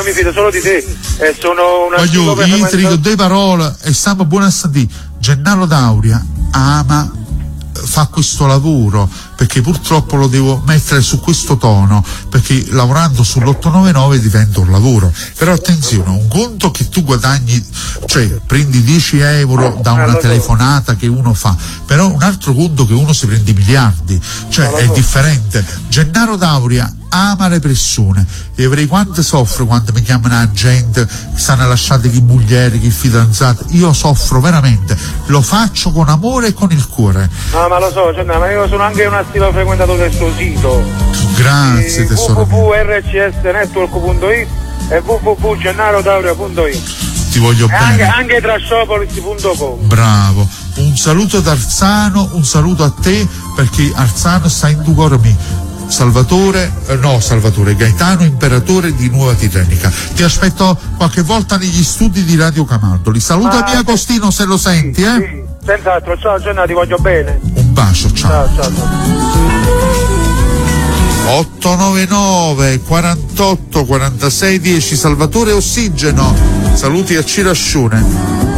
mi fido solo di te e sono una voglio io ti dico due parole e stiamo buona a sentire. Gennaro D'Auria ama fa questo lavoro perché purtroppo lo devo mettere su questo tono, perché lavorando sull'899 diventa un lavoro. Però attenzione, un conto che tu guadagni, cioè prendi 10 euro da una telefonata che uno fa, però un altro conto che uno si prende miliardi, cioè è differente. Gennaro D'Auria ama le persone e avrei quanto soffro quando mi chiamano la gente, stanno lasciate chi moglie, chi fidanzate. Io soffro veramente, lo faccio con amore e con il cuore. No, ma lo so, ma io sono anche un attivo frequentatore del suo sito. Grazie tesoro. www.rcsnetwork.it e www.gennarodauria.it. Ti voglio bene. Anche trasciopolis.com. Bravo. Un saluto ad Arzano, un saluto a te, perché Arzano sta in tu cuore mio. Salvatore Gaetano, imperatore di Nuova Tirrenica. Ti aspetto qualche volta negli studi di Radio Camaldoli. Saluta mia Agostino se lo senti, Sì, senz'altro. Ciao Gianna, ti voglio bene. Un bacio, ciao. Ciao. 899 48 46 10 Salvatore Ossigeno. Saluti a Cirascione.